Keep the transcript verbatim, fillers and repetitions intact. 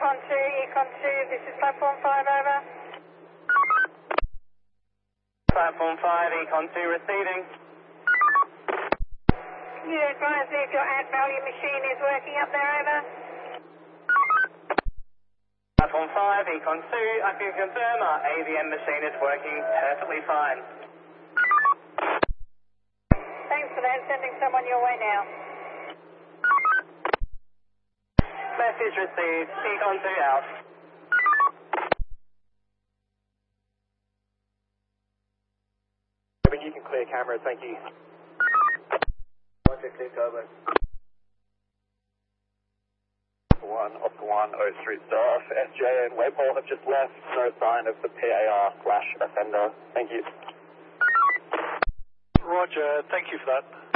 Econ two, Econ two, this is platform five, over. Platform five, Econ two receiving. Can you advise me if your add value machine is working up there, over? Platform five, Econ two, I can confirm our A V M machine is working perfectly fine. Thanks for that, sending someone your way now. Message received, Econ two out. You can clear cameras, thank you. Roger, clear over. one, Oscar one, oh three staff, S J and Webhall have just left. No sign of the P A R slash offender. Thank you. Roger, thank you for that.